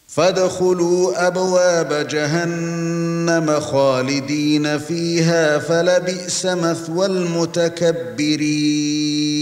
فادخلوا أبواب جهنم خالدين فيها فلبئس مثوى المتكبرين